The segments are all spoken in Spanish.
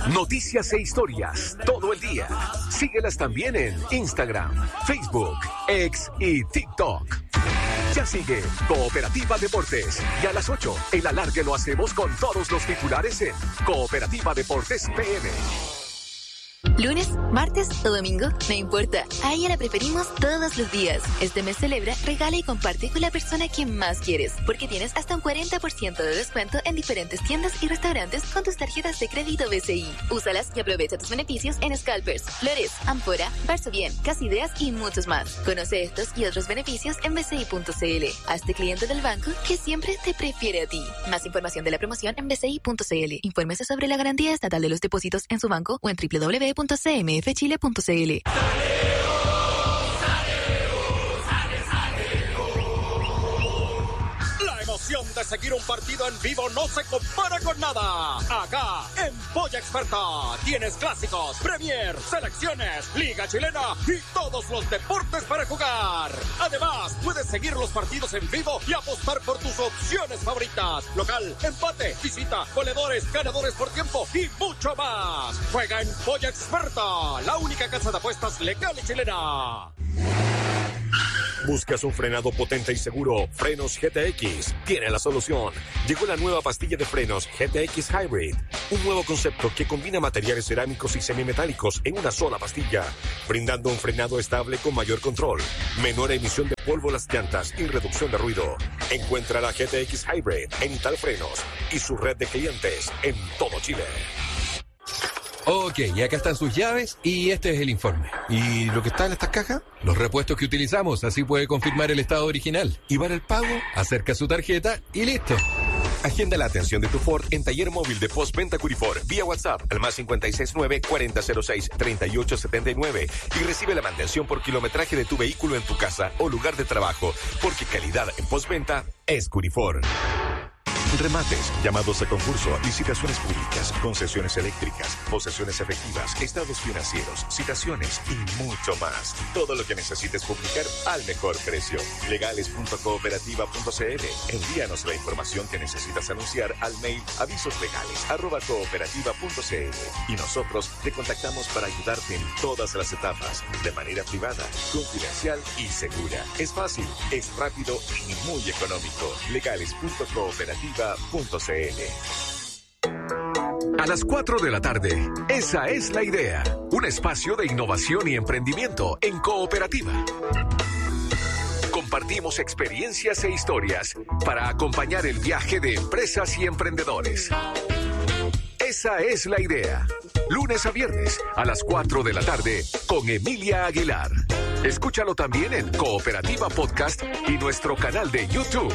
Noticias e historias todo el día. Síguelas también en Instagram, Facebook, X y TikTok. Ya sigue Cooperativa Deportes. Y a las 8, el alargue lo hacemos con todos los titulares en Cooperativa Deportes PM. Lunes, martes o domingo, no importa. A ella la preferimos todos los días. Este mes celebra, regala y comparte con la persona que más quieres, porque tienes hasta un 40% de descuento en diferentes tiendas y restaurantes con tus tarjetas de crédito BCI. Úsalas y aprovecha tus beneficios en Scalpers, Flores, Ampora, Varsovien, Casideas y muchos más. Conoce estos y otros beneficios en bci.cl. Hazte cliente del banco que siempre te prefiere a ti. Más información de la promoción en bci.cl. Infórmese sobre la garantía estatal de los depósitos en su banco o en www.cmfchile.cl. De seguir un partido en vivo no se compara con nada. Acá, en Polla Experta, tienes clásicos, Premier, selecciones, Liga Chilena y todos los deportes para jugar. Además, puedes seguir los partidos en vivo y apostar por tus opciones favoritas. Local, empate, visita, goleadores, ganadores por tiempo y mucho más. Juega en Polla Experta, la única casa de apuestas legal y chilena. ¿Buscas un frenado potente y seguro? Frenos GTX tiene la solución. Llegó la nueva pastilla de frenos GTX Hybrid. Un nuevo concepto que combina materiales cerámicos y semimetálicos en una sola pastilla, brindando un frenado estable con mayor control, menor emisión de polvo a las llantas y reducción de ruido. Encuentra la GTX Hybrid en Italfrenos y su red de clientes en todo Chile. Ok, y acá están sus llaves y este es el informe. ¿Y lo que está en estas cajas? Los repuestos que utilizamos, así puede confirmar el estado original. Y para el pago, acerca su tarjeta y listo. Agenda la atención de tu Ford en taller móvil de postventa Curifor vía WhatsApp al más 569-4006-3879 y recibe la mantención por kilometraje de tu vehículo en tu casa o lugar de trabajo, porque calidad en postventa es Curifor. Remates, llamados a concurso, licitaciones públicas, concesiones eléctricas, posesiones efectivas, estados financieros, citaciones y mucho más. Todo lo que necesites publicar al mejor precio. Legales.cooperativa.cl. Envíanos la información que necesitas anunciar al mail avisoslegales@cooperativa.cl y nosotros te contactamos para ayudarte en todas las etapas, de manera privada, confidencial y segura. Es fácil, es rápido y muy económico. Legales.cooperativa.cl. A las 4 de la tarde, esa es la idea. Un espacio de innovación y emprendimiento en Cooperativa. Compartimos experiencias e historias para acompañar el viaje de empresas y emprendedores. Esa es la idea. Lunes a viernes a las 4 de la tarde con Emilia Aguilar. Escúchalo también en Cooperativa Podcast y nuestro canal de YouTube.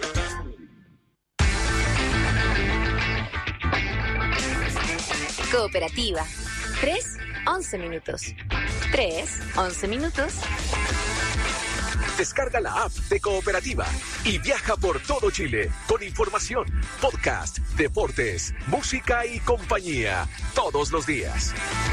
Cooperativa. 3, 11 minutos. 3, 11 minutos. Descarga la app de Cooperativa y viaja por todo Chile con información, podcast, deportes, música y compañía todos los días.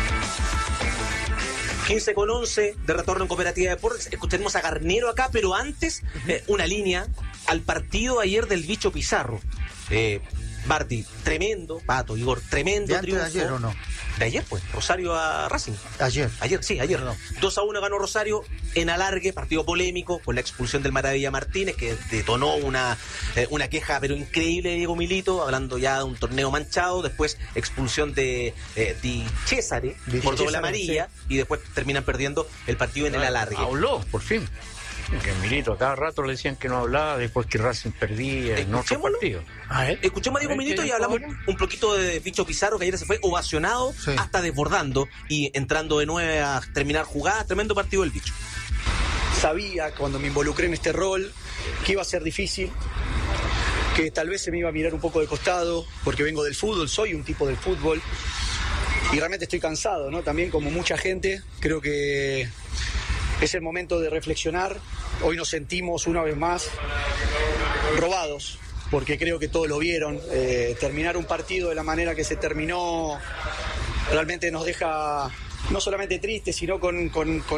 15:11 de retorno en Cooperativa Deportes. Escucharemos a Garnero acá, pero antes una línea al partido ayer del Bicho Pizarro. Barty, tremendo, Pato, Igor, tremendo triunfo. ¿De ayer o no? De ayer, pues, Rosario a Racing. Ayer. Ayer. No. 2-1 ganó Rosario en alargue, partido polémico, con la expulsión del Maravilla Martínez, que detonó una queja, pero increíble, de Diego Milito, hablando ya de un torneo manchado. Después, expulsión de Di Cesare por doble amarilla, sí. Y después terminan perdiendo el partido en el alargue. Habló, por fin. Que Milito, cada rato le decían que no hablaba después que Racing perdía en otro partido. Escuchemos a Diego Milito y hablamos un poquito de Bicho Pizarro, que ayer se fue ovacionado, sí, hasta desbordando y entrando de nuevo a terminar jugadas. Tremendo partido del Bicho. Sabía cuando me involucré en este rol que iba a ser difícil, que tal vez se me iba a mirar un poco de costado, porque vengo del fútbol, soy un tipo del fútbol y realmente estoy cansado, ¿no? También, como mucha gente, creo que es el momento de reflexionar. Hoy nos sentimos una vez más robados, porque creo que todos lo vieron. Terminar un partido de la manera que se terminó realmente nos deja no solamente tristes, sino con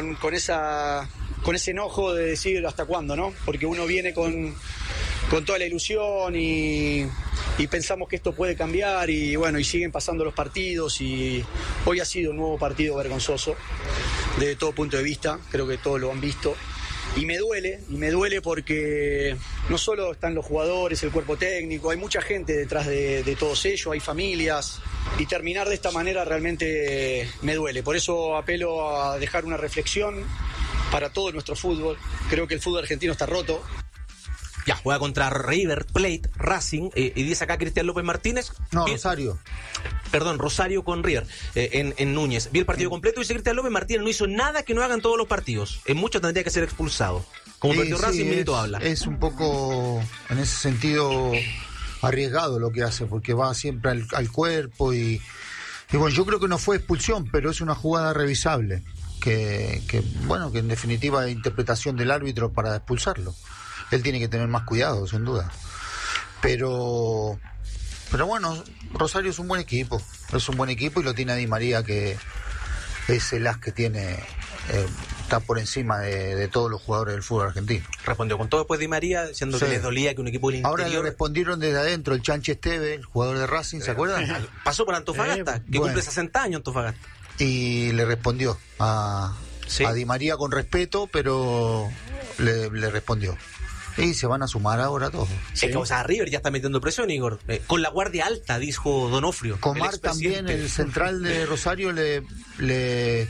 ese enojo de decir hasta cuándo, ¿no? Porque uno viene con toda la ilusión y y pensamos que esto puede cambiar y bueno, y siguen pasando los partidos y hoy ha sido un nuevo partido vergonzoso desde todo punto de vista, creo que todos lo han visto. Y me duele porque no solo están los jugadores, el cuerpo técnico, hay mucha gente detrás de todos ellos, hay familias, y terminar de esta manera realmente me duele. Por eso apelo a dejar una reflexión para todo nuestro fútbol. Creo que el fútbol argentino está roto. Ya, juega contra River Plate, Racing, y dice acá Cristian López Martínez. No, Rosario. Perdón, Rosario con River, en Núñez. Vi el partido completo, dice Cristian López Martínez, no hizo nada que no hagan todos los partidos. En muchos tendría que ser expulsado. Como perdió Racing, Milito habla. Es un poco, en ese sentido, arriesgado lo que hace, porque va siempre al cuerpo y bueno, yo creo que no fue expulsión, pero es una jugada revisable, que en definitiva es interpretación del árbitro para expulsarlo. Él tiene que tener más cuidado, sin duda. Pero bueno, Rosario es un buen equipo y lo tiene a Di María, que es el as que tiene, está por encima de todos los jugadores del fútbol argentino. Respondió con todo después Di María, diciendo que les dolía que un equipo del interior... Ahora le respondieron desde adentro el Chanche Esteve, el jugador de Racing, ¿se acuerdan? Pasó por Antofagasta, que cumple 60 años Antofagasta. Y le respondió a Di María con respeto, pero le respondió. Y se van a sumar ahora todos. Sí. Es que, o sea, River ya está metiendo presión, Igor. Con la guardia alta, dijo Donofrio. Comar también, el central de Rosario, le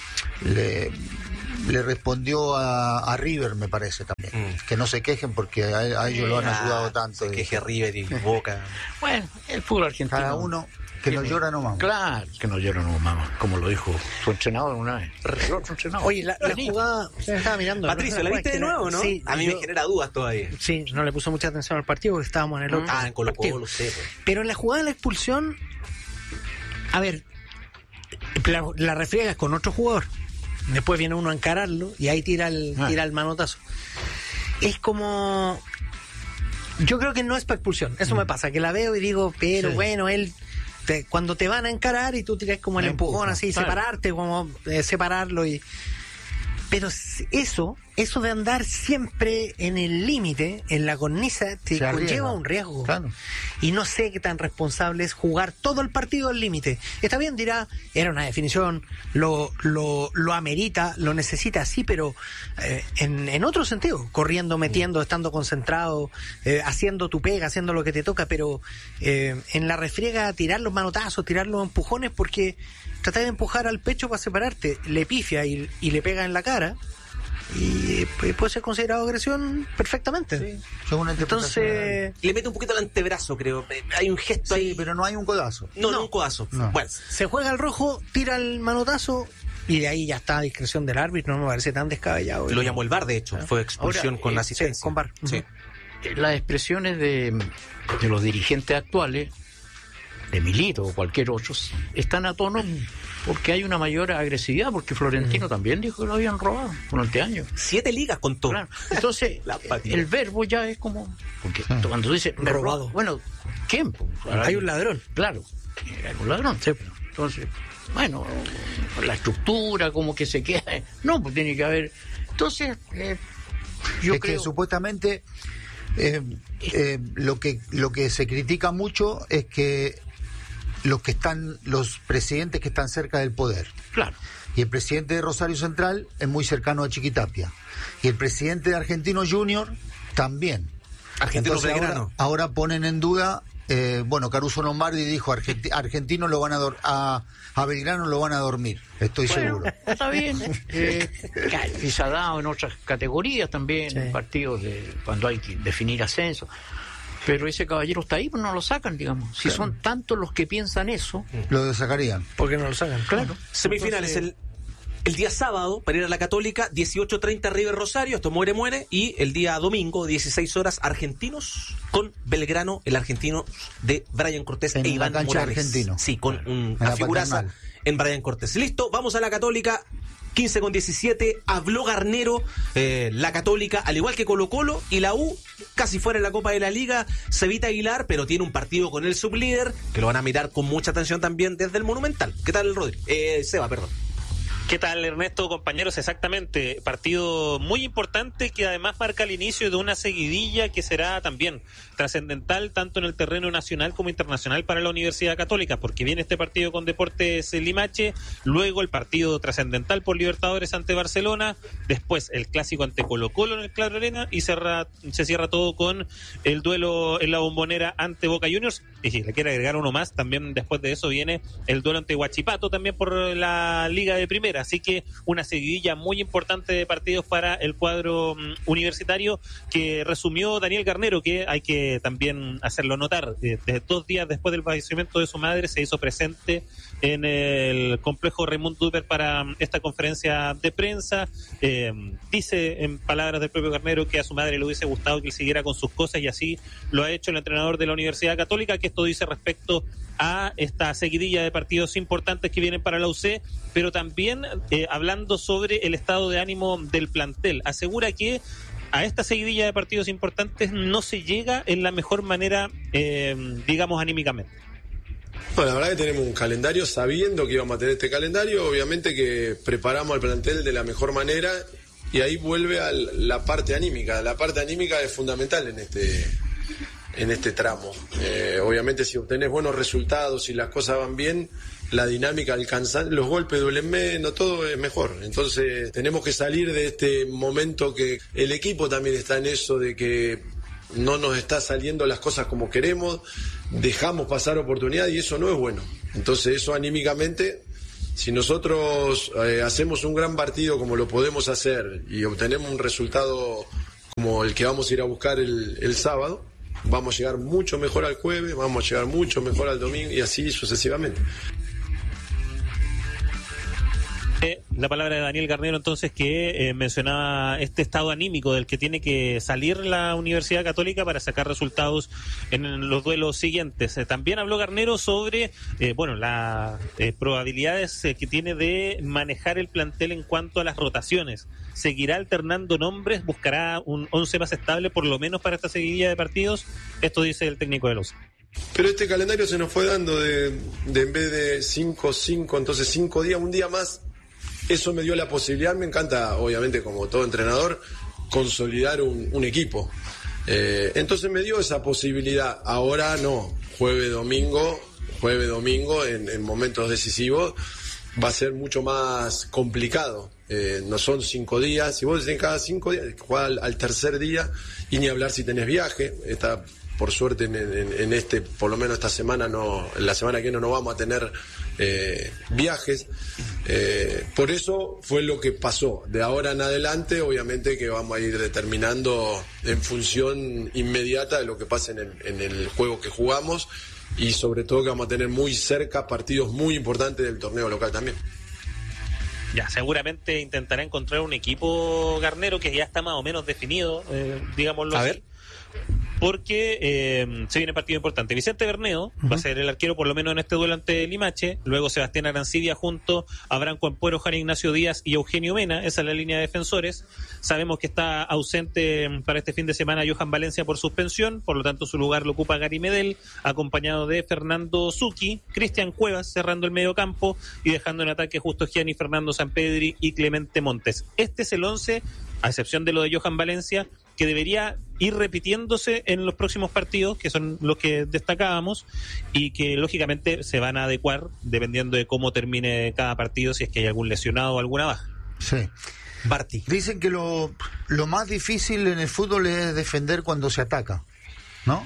respondió a River, me parece también. Que no se quejen porque a ellos lo han ayudado tanto. Se queje River y Boca. Bueno, el fútbol argentino. Cada uno que no llora no mama. Claro, que no llora no mama, como lo dijo su entrenador una vez. Oye, la jugada, se me estaba mirando. Patricio, ¿la viste de nuevo, no? Sí, a mí me genera dudas todavía. Sí, no le puso mucha atención al partido porque estábamos en el otro. En Colo-Colo, sé. Pero en la jugada de la expulsión, a ver, la refriegas con otro jugador. Después viene uno a encararlo y ahí tira el manotazo. Es como... Yo creo que no es para expulsión. Eso me pasa, que la veo y digo, pero bueno, él... cuando te van a encarar y tú tiras como el empujón así, separarte, como separarlo y... Pero eso de andar siempre en el límite, en la cornisa, te conlleva un riesgo. Claro. Y no sé qué tan responsable es jugar todo el partido al límite. Está bien, dirá, era una definición, lo amerita, lo necesita, sí, pero en otro sentido, corriendo, metiendo, estando concentrado, haciendo tu pega, haciendo lo que te toca, pero en la refriega tirar los manotazos, tirar los empujones, porque tratar de empujar al pecho para separarte, le pifia y le pega en la cara, y puede ser considerado agresión perfectamente. Sí. Entonces le mete un poquito al antebrazo, creo. Hay un gesto ahí, pero no hay un codazo. No, un codazo. No. Bueno, se juega al rojo, tira el manotazo y de ahí ya está a discreción del árbitro. No me parece tan descabellado. Lo llamó el VAR, de hecho. Fue expulsión con asistencia. Sí, con VAR. Sí. Las expresiones de los dirigentes actuales, de Milito o cualquier otro, están a tono porque hay una mayor agresividad, porque Florentino también dijo que lo habían robado durante años. 7 ligas contó. Claro. Entonces, el verbo ya es como... Porque cuando tú dices robado, bueno, ¿quién? Hay un ladrón. Claro, hay un ladrón. Sí. Entonces, bueno, la estructura como que se queda... No, pues tiene que haber... Entonces, yo creo... que supuestamente lo que se critica mucho es que los presidentes que están cerca del poder. Claro. Y el presidente de Rosario Central es muy cercano a Chiquitapia. Y el presidente de Argentino Junior también. Argentino Belgrano. Ahora ponen en duda, Caruso Lombardi dijo, Argentino lo van a Belgrano lo van a dormir, estoy seguro. Está bien. Y se ha dado en otras categorías también, partidos cuando hay que definir ascenso. Pero ese caballero está ahí, pues no lo sacan, digamos. Si son tantos los que piensan eso... Lo sacarían. ¿Por qué no lo sacan? Claro. Semifinales el día sábado, para ir a la Católica, 18:30 River Rosario, esto muere, y el día domingo, 16 horas, Argentinos con Belgrano, el argentino de Brian Cortés e Iván Morales. Argentino. Sí, con una figuraza en Brian Cortés. Listo, vamos a la Católica. 15:17, habló Garnero, la Católica, al igual que Colo-Colo y la U, casi fuera de la Copa de la Liga, Cevita Aguilar, pero tiene un partido con el sublíder, que lo van a mirar con mucha atención también desde el Monumental. ¿Qué tal, Rodri? Seba, perdón. ¿Qué tal, Ernesto, compañeros? Exactamente, partido muy importante que además marca el inicio de una seguidilla que será también trascendental tanto en el terreno nacional como internacional para la Universidad Católica, porque viene este partido con Deportes Limache, luego el partido trascendental por Libertadores ante Barcelona, después el clásico ante Colo-Colo en el Claro Arena y se cierra todo con el duelo en la Bombonera ante Boca Juniors. Y si le quiere agregar uno más, también después de eso viene el duelo ante Huachipato también por la Liga de Primera. Así que una seguidilla muy importante de partidos para el cuadro universitario que resumió Daniel Garnero, que hay que también hacerlo notar. 2 días después del fallecimiento de su madre se hizo presente en el complejo Raymond Duper para esta conferencia de prensa. Dice en palabras del propio Garnero que a su madre le hubiese gustado que él siguiera con sus cosas y así lo ha hecho el entrenador de la Universidad Católica, que esto dice respecto a esta seguidilla de partidos importantes que vienen para la UC, pero también hablando sobre el estado de ánimo del plantel. Asegura que a esta seguidilla de partidos importantes no se llega en la mejor manera, digamos, anímicamente. Bueno, la verdad que tenemos un calendario sabiendo que íbamos a tener este calendario, obviamente que preparamos al plantel de la mejor manera y ahí vuelve a la parte anímica. La parte anímica es fundamental en este tramo. Obviamente si obtenés buenos resultados y las cosas van bien, la dinámica alcanza, los golpes duelen menos, todo es mejor. Entonces tenemos que salir de este momento que el equipo también está en eso de que no nos está saliendo las cosas como queremos, dejamos pasar oportunidades y eso no es bueno. Entonces eso anímicamente, si nosotros hacemos un gran partido como lo podemos hacer y obtenemos un resultado como el que vamos a ir a buscar el sábado, vamos a llegar mucho mejor al jueves, vamos a llegar mucho mejor al domingo y así sucesivamente. La palabra de Daniel Garnero entonces, que mencionaba este estado anímico del que tiene que salir la Universidad Católica para sacar resultados en los duelos siguientes. También habló Garnero sobre las probabilidades que tiene de manejar el plantel en cuanto a las rotaciones. ¿Seguirá alternando nombres? ¿Buscará un 11 más estable por lo menos para esta seguidilla de partidos? Esto dice el técnico de los. Pero este calendario se nos fue dando de en vez de 5, entonces 5 días, un día más. Eso me dio la posibilidad, me encanta, obviamente, como todo entrenador, consolidar un equipo. Entonces me dio esa posibilidad. Ahora no, jueves, domingo, en momentos decisivos, va a ser mucho más complicado. No son 5 días, si vos decís cada 5 días, jugar al tercer día, y ni hablar si tenés viaje. Por suerte en por lo menos esta semana la semana que viene no vamos a tener viajes. Por eso fue lo que pasó. De ahora en adelante, obviamente que vamos a ir determinando en función inmediata de lo que pase en el juego que jugamos y sobre todo que vamos a tener muy cerca partidos muy importantes del torneo local también. Ya, seguramente intentará encontrar un equipo, Garnero, que ya está más o menos definido, digámoslo así. A ver. Porque se viene partido importante. Vicente Bernedo va a ser el arquero por lo menos en este duelo ante Limache, luego Sebastián Arancibia junto a Branco Ampuero, Juan Ignacio Díaz y Eugenio Mena. Esa es la línea de defensores. Sabemos que está ausente para este fin de semana Johan Valencia por suspensión, por lo tanto su lugar lo ocupa Gary Medel, acompañado de Fernando Zucchi, Cristian Cuevas cerrando el medio campo y dejando en ataque justo Gianni Fernando Sampedri y Clemente Montes. Este es el 11, a excepción de lo de Johan Valencia, que debería ir repitiéndose en los próximos partidos, que son los que destacábamos, y que lógicamente se van a adecuar dependiendo de cómo termine cada partido, si es que hay algún lesionado o alguna baja. Sí. Barty. Dicen que lo más difícil en el fútbol es defender cuando se ataca, ¿no?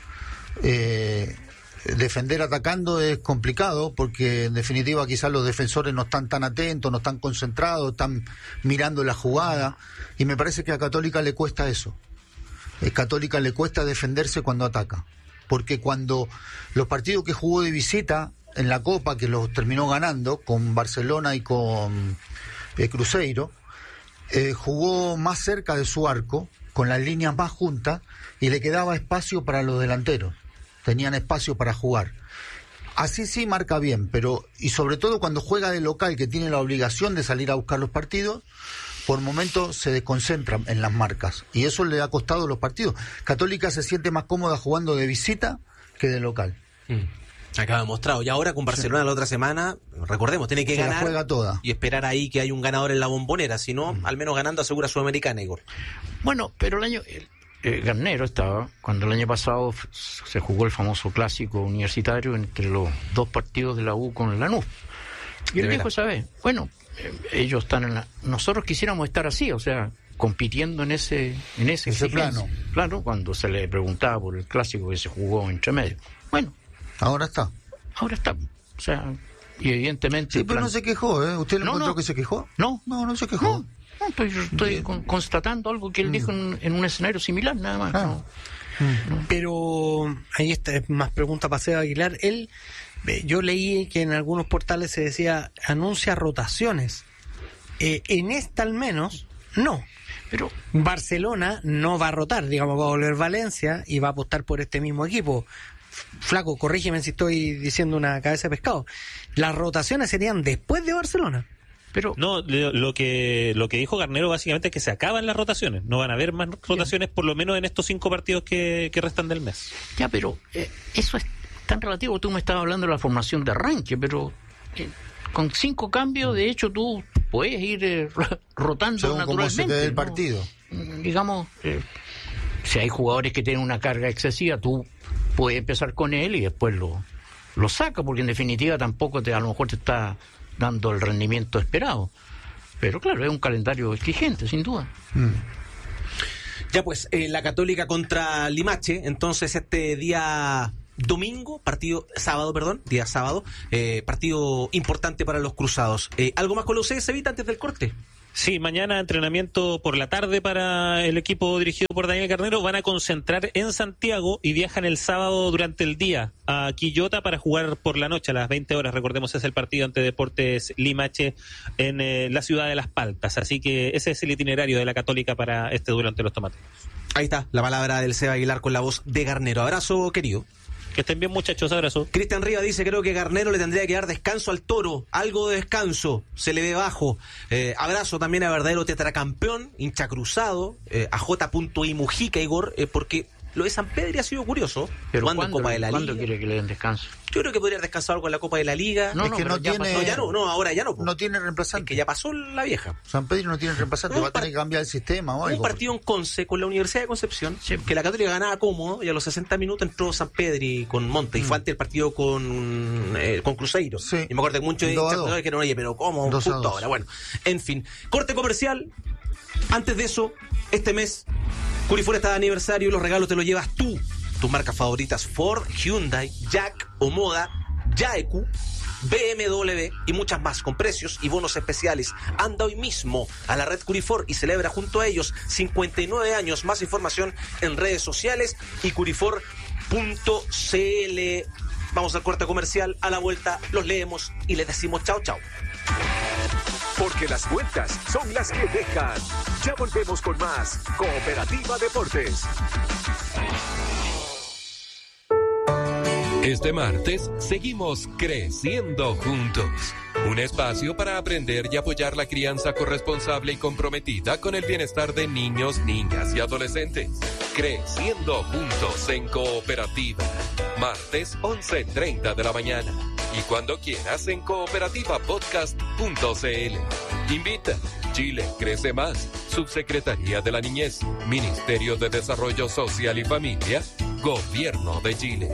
Defender atacando es complicado porque en definitiva quizás los defensores no están tan atentos, no están concentrados, están mirando la jugada y me parece que a Católica le cuesta eso. A Católica le cuesta defenderse cuando ataca, porque cuando los partidos que jugó de visita en la Copa, que los terminó ganando con Barcelona y con Cruzeiro, jugó más cerca de su arco, con las líneas más juntas y le quedaba espacio para los delanteros. Tenían espacio para jugar. Así sí marca bien, pero y sobre todo cuando juega de local, que tiene la obligación de salir a buscar los partidos, por momentos se desconcentra en las marcas y eso le ha costado los partidos. Católica se siente más cómoda jugando de visita que de local. Acaba demostrado. Y ahora con Barcelona la otra semana, recordemos, tiene que ganar la juega toda. Y esperar ahí que haya un ganador en la Bombonera. Si no, al menos ganando asegura Sudamericana, Igor. Bueno, pero Garnero estaba, cuando el año pasado se jugó el famoso clásico universitario entre los dos partidos de la U con Lanús. Y él dijo, ¿sabes? Bueno, ellos están nosotros quisiéramos estar así, o sea, compitiendo en ese plano. Claro, cuando se le preguntaba por el clásico que se jugó entre medio. Bueno. Ahora está. O sea, y evidentemente... Sí, pero no se quejó, ¿eh? ¿Usted le encontró que se quejó? No se quejó. No, estoy constatando algo que él dijo en un escenario similar, nada más. Ah. Pero ahí está, es más pregunta para Seba Aguilar. Yo leí que en algunos portales se decía, anuncia rotaciones. En esta al menos, no. Pero Barcelona no va a rotar, digamos, va a volver Valencia y va a apostar por este mismo equipo. Flaco, corrígeme si estoy diciendo una cabeza de pescado. Las rotaciones serían después de Barcelona. Pero no, lo que dijo Garnero básicamente es que se acaban las rotaciones. No van a haber más rotaciones, por lo menos en estos 5 partidos que restan del mes. Ya, pero eso es tan relativo. Tú me estabas hablando de la formación de arranque, pero con 5 cambios, de hecho, tú puedes ir rotando según naturalmente. Como se te dé el partido. Digamos, si hay jugadores que tienen una carga excesiva, tú puedes empezar con él y después lo saca, porque en definitiva tampoco a lo mejor te está dando el rendimiento esperado. Pero claro, es un calendario exigente, sin duda. Ya pues, la Católica contra Limache, entonces este día sábado, partido importante para los cruzados. ¿Algo más con los ustedes, Evita, antes del corte? Sí, mañana entrenamiento por la tarde para el equipo dirigido por Daniel Garnero. Van a concentrar en Santiago y viajan el sábado durante el día a Quillota para jugar por la noche a las 20 horas. Recordemos, es el partido ante Deportes Limache en la ciudad de Las Paltas. Así que ese es el itinerario de la Católica para este duelo ante los tomateros. Ahí está la palabra del Seba Aguilar con la voz de Garnero. Abrazo, querido. Que estén bien, muchachos, abrazo. Cristian Riva dice, creo que Garnero le tendría que dar descanso al Toro, algo de descanso, se le ve bajo. Abrazo también a verdadero tetracampeón, hincha cruzado, a J.I. Mujica, Igor, porque lo de San Pedro ha sido curioso. Pero ¿Cuándo quiere que le den descanso? Yo creo que podría haber descansado algo en la Copa de la Liga. Ahora ya no. No tiene reemplazante. Es que ya pasó la vieja. San Pedro no tiene reemplazante, va a tener que cambiar el sistema o algo. Un partido en Conce con la Universidad de Concepción, que la Católica ganaba cómodo, y a los 60 minutos entró San Pedro con Monte, y fue ante el partido con Cruzeiro. Sí. Y me acuerdo que muchos que no, oye, pero ¿cómo? Justo ahora. Bueno, en fin. Corte comercial. Antes de eso, este mes, Curifor está de aniversario y los regalos te los llevas tú. Tus marcas favoritas Ford, Hyundai, Jack, Omoda, Yaeku, BMW y muchas más con precios y bonos especiales. Anda hoy mismo a la red Curifor y celebra junto a ellos 59 años. Más información en redes sociales y curifor.cl. Vamos al corte comercial, a la vuelta los leemos y les decimos chao, chao. Porque las vueltas son las que dejan. Ya volvemos con más Cooperativa Deportes. Este martes seguimos creciendo juntos. Un espacio para aprender y apoyar la crianza corresponsable y comprometida con el bienestar de niños, niñas y adolescentes. Creciendo juntos en Cooperativa. Martes 11:30 de la mañana. Y cuando quieras en cooperativapodcast.cl. Invita. Chile crece más. Subsecretaría de la Niñez. Ministerio de Desarrollo Social y Familia. Gobierno de Chile.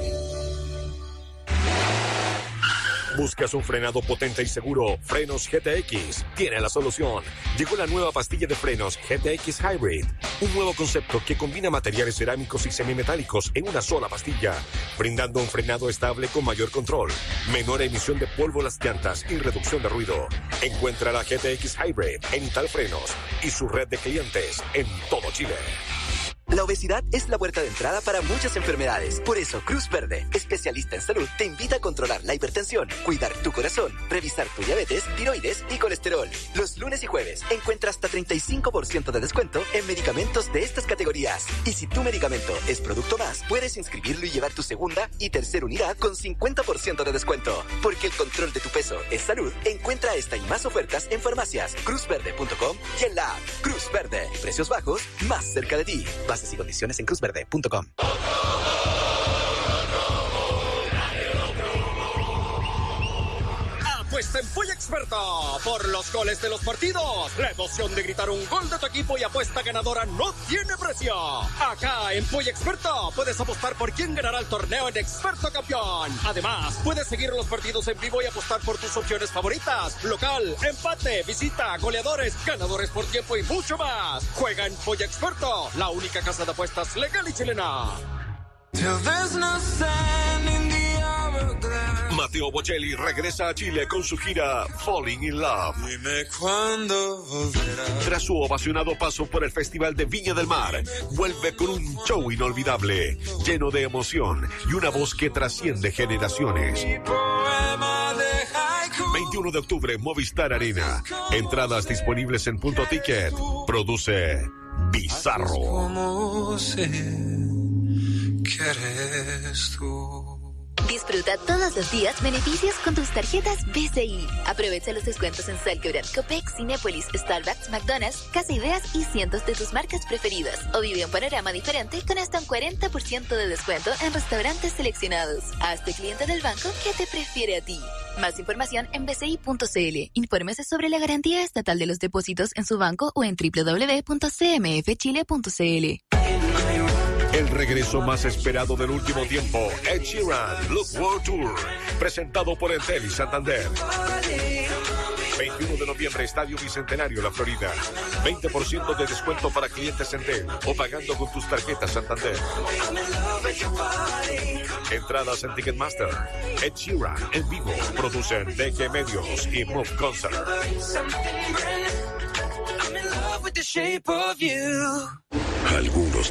¿Buscas un frenado potente y seguro? Frenos GTX tiene la solución. Llegó la nueva pastilla de frenos GTX Hybrid. Un nuevo concepto que combina materiales cerámicos y semimetálicos en una sola pastilla, brindando un frenado estable con mayor control, menor emisión de polvo a las llantas y reducción de ruido. Encuentra la GTX Hybrid en Italfrenos y su red de clientes en todo Chile. La obesidad es la puerta de entrada para muchas enfermedades. Por eso, Cruz Verde, especialista en salud, te invita a controlar la hipertensión, cuidar tu corazón, revisar tu diabetes, tiroides y colesterol. Los lunes y jueves encuentra hasta 35% de descuento en medicamentos de estas categorías. Y si tu medicamento es Producto Más, puedes inscribirlo y llevar tu segunda y tercera unidad con 50% de descuento. Porque el control de tu peso es salud. Encuentra esta y más ofertas en farmacias, cruzverde.com y en la app Cruz Verde. Precios bajos, más cerca de ti. Bases y condiciones en cruzverde.com. Apuesta en Polla Experta por los goles de los partidos. La emoción de gritar un gol de tu equipo y apuesta ganadora no tiene precio. Acá en Polla Experta puedes apostar por quién ganará el torneo en Experto Campeón. Además, puedes seguir los partidos en vivo y apostar por tus opciones favoritas. Local, empate, visita, goleadores, ganadores por tiempo y mucho más. Juega en Polla Experta, la única casa de apuestas legal y chilena. Mateo Bocelli regresa a Chile con su gira Falling in Love. Dime cuándo volverás. Tras su ovacionado paso por el Festival de Viña del Mar, vuelve con un show inolvidable, lleno de emoción y una voz que trasciende generaciones. 21 de octubre, Movistar Arena. Entradas disponibles en Punto Ticket. Produce Bizarro. ¿Cómo sé que eres tú? Disfruta todos los días beneficios con tus tarjetas BCI. Aprovecha los descuentos en Salcobran, Copex, Cinépolis, Starbucks, McDonald's, Casa Ideas y cientos de tus marcas preferidas. O vive un panorama diferente con hasta un 40% de descuento en restaurantes seleccionados. Hazte cliente del banco que te prefiere a ti. Más información en bci.cl. Infórmese sobre la garantía estatal de los depósitos en su banco o en www.cmfchile.cl. El regreso más esperado del último tiempo, Ed Sheeran, Look World Tour, presentado por Entel y Santander. 21 de noviembre, Estadio Bicentenario, La Florida. 20% de descuento para clientes Entel o pagando con tus tarjetas Santander. Entradas en Ticketmaster. Ed Sheeran en vivo. Producen DG Medios y Move Concert. Algunos